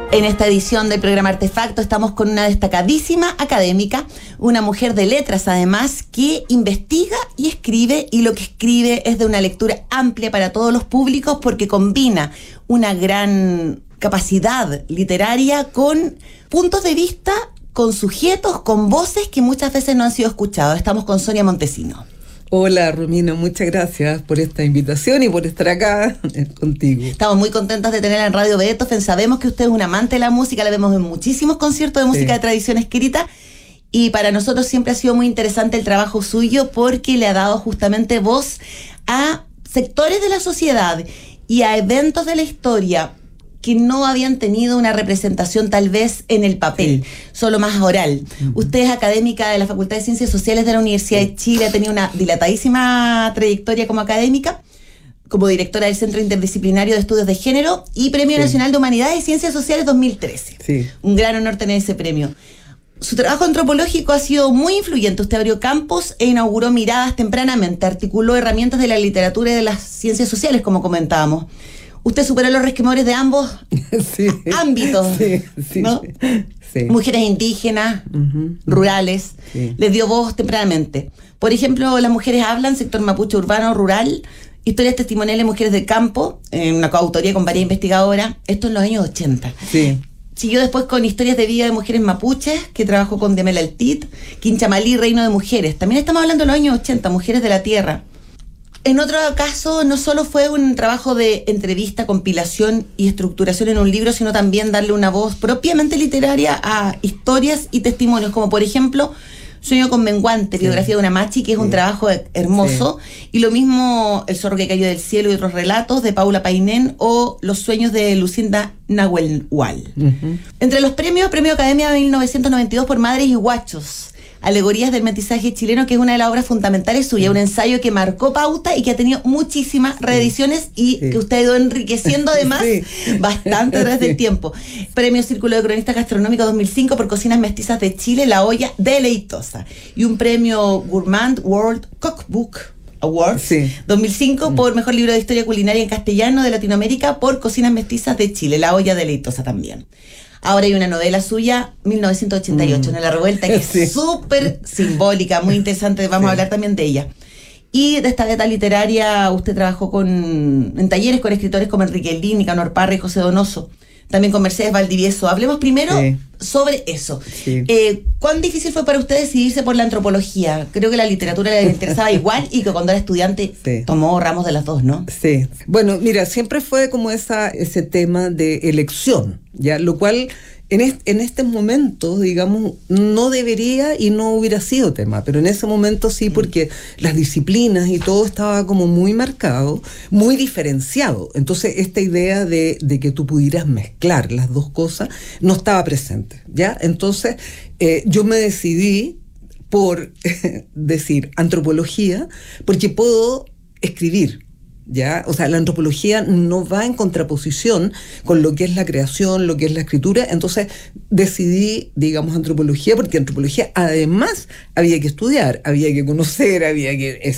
En esta edición del programa Artefacto estamos con una destacadísima académica, una mujer de letras además, que investiga y escribe, y lo que escribe es de una lectura amplia para todos los públicos porque combina una gran capacidad literaria con puntos de vista, con sujetos, con voces que muchas veces no han sido escuchados. Estamos con Sonia Montesino. Hola, Romina, muchas gracias por esta invitación y por estar acá contigo. Estamos muy contentos de tenerla en Radio Beethoven. Sabemos que usted es un amante de la música, la vemos en muchísimos conciertos de música de tradición escrita, y para nosotros siempre ha sido muy interesante el trabajo suyo porque le ha dado justamente voz a sectores de la sociedad y a eventos de la historia que no habían tenido una representación tal vez en el papel, solo más oral. Usted es académica de la Facultad de Ciencias Sociales de la Universidad de Chile, ha tenido una dilatadísima trayectoria como académica, como directora del Centro Interdisciplinario de Estudios de Género y Premio Nacional de Humanidades y Ciencias Sociales 2013. Un gran honor tener ese premio. Su trabajo antropológico ha sido muy influyente. Usted abrió campos e inauguró miradas tempranamente, articuló herramientas de la literatura y de las ciencias sociales, como comentábamos. Usted superó los resquemores de ambos ámbitos, ¿no? Sí. Mujeres indígenas, rurales, les dio voz tempranamente. Por ejemplo, Las mujeres hablan, sector mapuche urbano, rural, historias testimoniales de mujeres del campo, una coautoría con varias investigadoras, esto en los años 80. Siguió después con Historias de vida de mujeres mapuches, que trabajó con Demela Altit, Quinchamalí, Reino de Mujeres. También estamos hablando de los años 80, Mujeres de la Tierra. En otro caso, no solo fue un trabajo de entrevista, compilación y estructuración en un libro, sino también darle una voz propiamente literaria a historias y testimonios, como por ejemplo Sueño con menguante, biografía de una machi, que es un trabajo hermoso, y lo mismo El zorro que cayó del cielo y otros relatos de Paula Painén, o Los sueños de Lucinda Nahuelhual. Entre los premios, Premio Academia de 1992 por Madres y Guachos, Alegorías del mestizaje chileno, que es una de las obras fundamentales suya, un ensayo que marcó pauta y que ha tenido muchísimas reediciones y que usted ha ido enriqueciendo además bastante a través del tiempo. Premio Círculo de Cronistas Gastronómicos 2005 por Cocinas Mestizas de Chile, La olla deleitosa, y un premio Gourmand World Cookbook Awards 2005 por Mejor Libro de Historia Culinaria en Castellano de Latinoamérica por Cocinas Mestizas de Chile, La olla deleitosa también. Ahora hay una novela suya, 1988, en La Revuelta, que es súper simbólica, muy interesante, vamos a hablar también de ella. Y de esta beta literaria, usted trabajó en talleres con escritores como Enrique Lin, Nicanor Parra y José Donoso, también con Mercedes Valdivieso. Hablemos primero sobre eso. ¿Cuán difícil fue para usted decidirse por la antropología? Creo que la literatura le interesaba igual y que cuando era estudiante tomó ramos de las dos, ¿no? Bueno, mira, siempre fue como ese tema de elección, ¿ya? Lo cual en este momento, digamos, no debería y no hubiera sido tema, pero en ese momento sí, porque las disciplinas y todo estaba como muy marcado, muy diferenciado. Entonces, esta idea de que tú pudieras mezclar las dos cosas no estaba presente, ¿ya? Entonces, yo me decidí por decir antropología, porque puedo escribir, ¿ya? O sea, la antropología no va en contraposición con lo que es la creación, lo que es la escritura. Entonces decidí, digamos, antropología, porque antropología además había que estudiar, había que conocer, había que